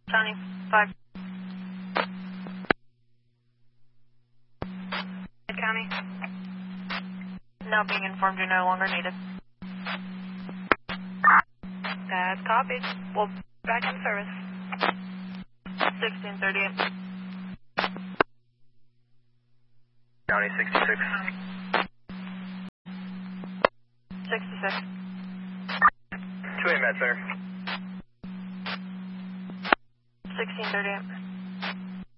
County 5. County. Now being informed you're no longer needed. That's copied. We'll back in service. 1638. County 66. 66. 2A Med Center. 1638.